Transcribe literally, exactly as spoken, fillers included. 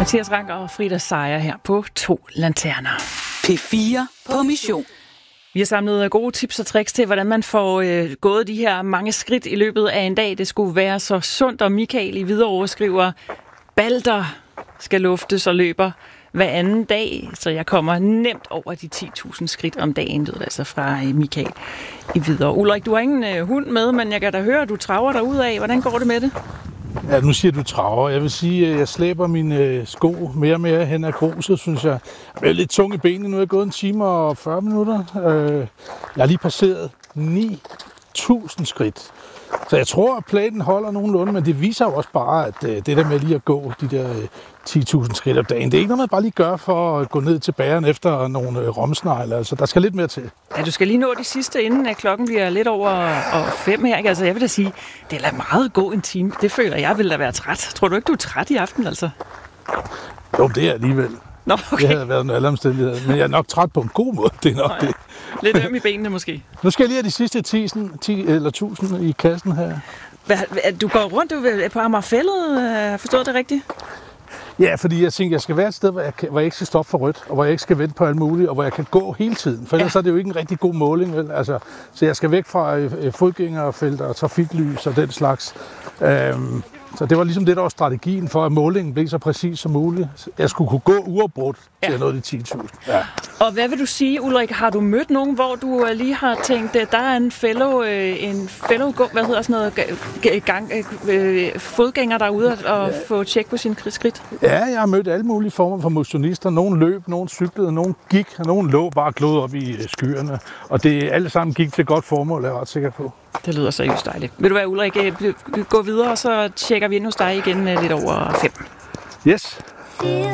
Mathias Ranker og Frida Seier her på To Lanterner. P fire på mission. Vi har samlet gode tips og tricks til, hvordan man får øh, gået de her mange skridt i løbet af en dag. Det skulle være så sundt, og Michael i Hvidovre skriver, Balder skal luftes og løber hver anden dag, så jeg kommer nemt over de ti tusind skridt om dagen, lød altså fra Michael i Hvidovre. Ulrik, du har ingen øh, hund med, men jeg kan da høre, at du traver dig ud af. Hvordan går det med det? Ja, nu siger du traver. Jeg vil sige, at jeg slæber mine sko mere og mere hen ad gruset, synes jeg. Jeg er lidt tung i benene. Nu er jeg gået en time og fyrre minutter. Jeg har lige passeret ni tusind skridt. Så jeg tror, at planen holder nogenlunde, men det viser jo også bare, at det der med lige at gå de der ti tusind skridt om dagen, det er ikke noget, man bare lige gør for at gå ned til bageren efter nogle romsnegle. Altså, der skal lidt mere til. Ja, du skal lige nå de sidste, inden at klokken bliver lidt over og fem her. Ikke? Altså, jeg vil da sige, det er da meget at gå en time. Det føler jeg, vil da være træt. Tror du ikke, du er træt i aften, altså? Jo, det er alligevel. Nå, okay. Det havde været en alle omstændigheder, men jeg er nok træt på en god måde. Det er nok Nå, ja. det. Lidt øm i benene måske. Nu skal jeg lige have de sidste ti eller tusind i kassen her. Hvad, du går rundt du er på Amagerfælled, forstået det rigtigt? Ja, fordi jeg tænker, jeg skal være et sted, hvor jeg, kan, hvor jeg ikke skal stoppe for rødt, og hvor jeg ikke skal vente på alt muligt, og hvor jeg kan gå hele tiden. For ellers ja. er det jo ikke en rigtig god måling, vel? Altså, så jeg skal væk fra øh, fodgængerfelter og trafiklys og den slags. Øhm, så det var ligesom det, der var strategien for, at målingen blev så præcis som muligt. Jeg skulle kunne gå uafbrudt til ja. noget af de ti tusind. Ja. Og hvad vil du sige, Ulrik? Har du mødt nogen, hvor du lige har tænkt, der er en fellow, en fellow hvad hedder sådan noget, gang, øh, fodgænger derude og ja. få tjek på sine skridt? Ja, jeg har mødt alle mulige former for motionister. Nogle løb, nogle cyklede, nogle gik, og nogle lå bare glod op i skyerne. Og det alle sammen gik til godt formål, er jeg ret sikker på. Det lyder seriøst dejligt. Vil du være, Ulrik, gå videre, og så tjekker vi ind hos dig igen lidt over fem. Yes.